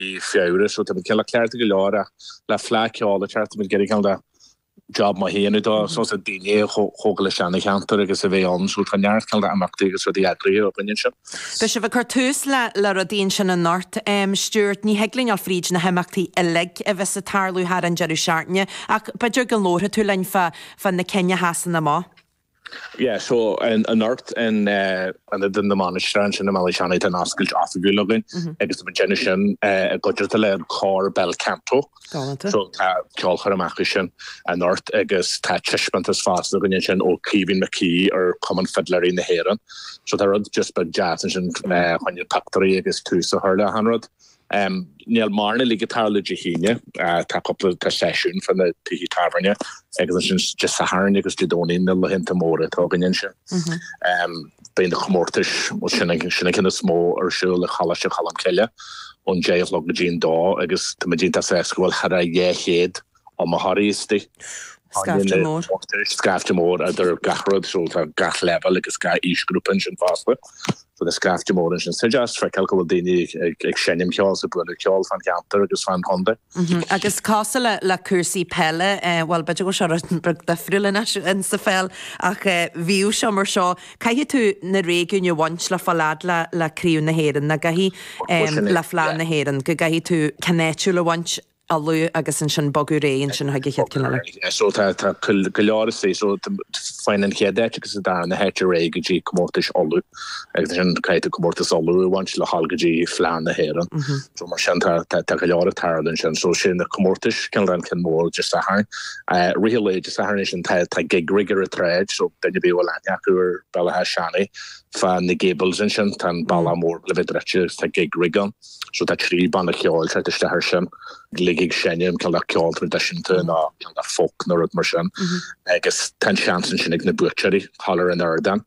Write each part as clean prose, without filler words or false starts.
I fiúre so tá ceile ceart go leir le fleáil a teart geirí da job mai héanú dá so a daine chóga le seanna cheantar agus a bheith ansú neart ceil amachtaí agus ru agrií opin sin. Be se bh cartús le rodíon sin an Nort Stuart ní hegling al fríd na heachtaí ilig a bheits a tarlú haar an jeú seartne ach beidir go lótha tú lein fan na Kenya hasan na má. Yeah, so an Nort and den de manstrand sin na Malchan an askult afgulogin agus be Jenison gote le car bell canto so ceolchar amach sin an Nort agus tá tiisment as fast gonne sin ó Kevin McKee ar common fiddler in na Heran so there just be jazz sin when you factory agus tú so her hanrod Neil Marna lige tarlige hine tá couple ta session van de Tihi Taverne agus just sa harn agus Donin le hinta móra tugin sin ben de gemortis sinna kinne smó ar siú le chala se chalam keile on J log Jean dá agus te magin sesskoil har a héhéad á ma haristi Skaftemór a der garod so gach level agus ga isgroepen sin faste. So de skraftemór sin se just fe calcul déine ag sennim ceol a bu ceol fan cantar agus fan honda. Agus cá le cuasaí pelle well be go se brug de frilin in sa fel ach víú se mar seo caihi tú na réún je want le fallad le críú na héan na gahí le flá na héan go gahí tú canéú le want alú agus an sin bogú réon sin haige chéad cinile. So tá go leir sé so fein an chéad agus dar na héitir ré go dtí commórtas alú agus sin caiite commórtas alú bhaint le halgadí fleán na héan. So mar sin tá go leir tarlan sin so sin na commórtas cin ran cin mór just a hain. Rihelé just a hain sin tá gigrigar a tréid so danne bí bhil leanachúir bella seanna fan na Gables in sin tan balla mór le vidrechte tá gigrigan so tá trí banna ceáil treiste her sin ligig sennim kell ceáil tradiisiúnta ná folk nó mar sin agus ten seansan sin ag na butchery hallar an airdan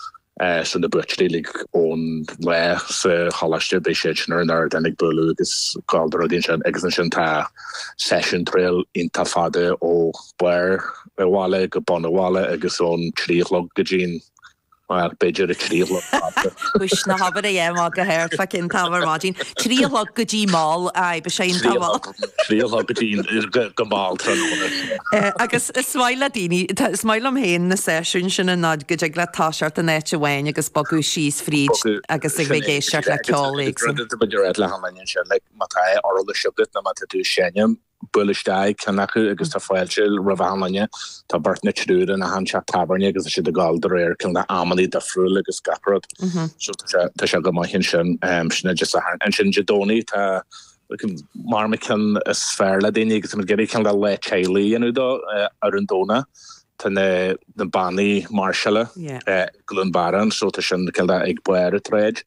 so na butchery lig ón le sa halaiste bé sé sin an airdan ag bulú agus gáildarodín sin agus sin tá session trail inta fada ó buir bháile go bonhile agus ón trílog go dtín beidir a trílog. Bhuis na habar a dhéim go héir fa cin táhar mágin. Trílog go dtí máil a be sé táhal. Trílog go dtín go máil tróna. Agus smaile daoine smail am héin na sesiún sin a nád go ag le táseart a néite bhhain agus bagú síos fríd agus ag bheith géisteart le ceálaigh. Beidir le hain sin le matá orla siúgat na mata tú sénim bullistei cannachu agus tá foiiltil rahanne tá bart na trúr na hanseach tabarne agus si de galder ar cin na amí de friúil agus gaprod so tá se go mai hin sin sinna just a an sin jedóní tá mar me cin is sfr le déine agus geirí cin le chéilí anú ar an dóna tan na bannaí marshalla glún baran so tá sin cin ag buir a tréid.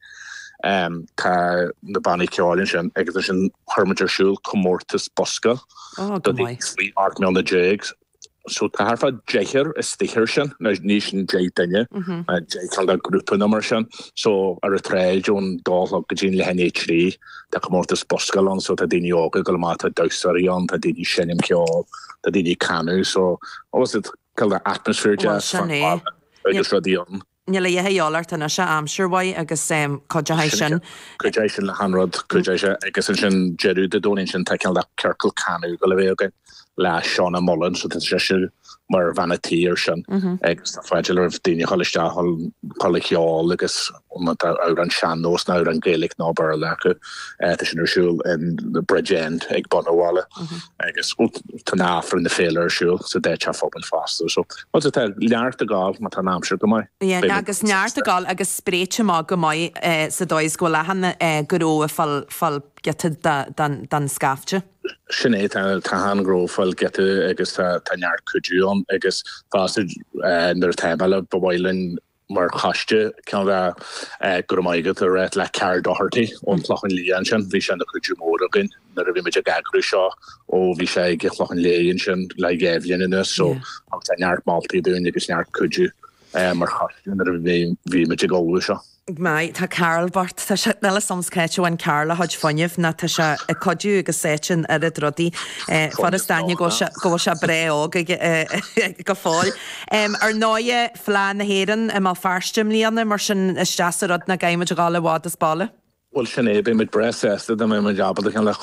Tá na bannaí ceáilinn sin agus sin hermitirsúil commórtas bosca slí art me an na jigs so tá harfa déhir is stíhir sin na ní sin dé daine dé grúpa nummer sin so ar a tréid ón dálog go dtín le henné trí tá commórtas bosca an so tá daine óga go má tá dosaí an tá daine sinnim ceáil tá daine canú so was it call atmosphere jazz agus rodíon. Nila héáart an se amsúrhaid agus codéis sin. Codéis sin le hanrod codéise agus sin jeú de dóin sin te le ceircail canú go le bhégan le Seánna Mullen so sé mar vanití sin agus tá feidir daine choiste chola cheáil agus á an seanós ná an géalaigh nábar lecu tá sin arsúil in the bridge end ag bonháile agus tá náfran na féile arsúil sa dé te fóban fásta so leart a gáil má tá námsir go mai. Agus neart a gáil agus spréite má go mai sa dóis go lehanna goró a fall gete dan scafte. Sinné tá hangrófil gete agus tá neart cuúán agus fásta nar tebal bhhailinn mar chaiste cean bheith go maigad a réit le ceir dohartaí ón chlochan líon sin bhí sin na chuú móragin nar a bhí meid gagrú seo ó bhí sé ag chlochan léon sin le ggéhlíonine so tá neart mátaí dún agus neart cuú mar chaiste nar a bhí meid gáú seo. Mai tá Carol Bart tá se nela samscéitehain Carla haid fanniuh na tá se a codú agus séin ar a rodí far staine go se breog go fáil. Ar 9 fleán na héan má farstim líanana mar sin isteasa rod na gaiime gála bhád is balle? Well sin é be mit brest de me job kan le